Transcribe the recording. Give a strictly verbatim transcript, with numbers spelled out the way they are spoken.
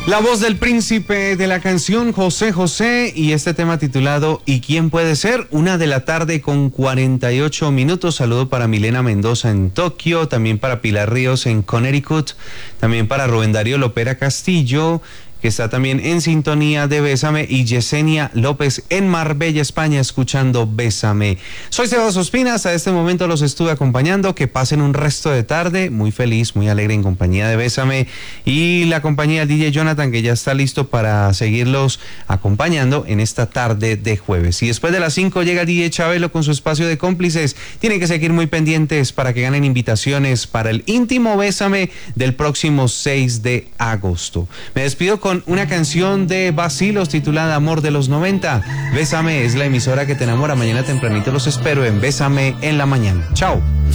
La voz del príncipe de la canción, José José, y este tema titulado ¿Y quién puede ser? Una de la tarde con cuarenta y ocho minutos. Saludo para Milena Mendoza en Tokio, también para Pilar Ríos en Connecticut, también para Rubén Darío Lopera Castillo, que está también en sintonía de Bésame, y Yesenia López en Marbella, España, escuchando Bésame. Soy Sebas Ospina, hasta este momento los estuve acompañando. Que pasen un resto de tarde muy feliz, muy alegre en compañía de Bésame y la compañía del D J Jonathan, que ya está listo para seguirlos acompañando en esta tarde de jueves. Y después de las cinco llega el D J Chabelo con su espacio de cómplices. Tienen que seguir muy pendientes para que ganen invitaciones para el íntimo Bésame del próximo seis de agosto. Me despido con una canción de Bacilos titulada Amor de los noventa. Bésame es la emisora que te enamora. Mañana tempranito los espero en Bésame en la mañana. Chao.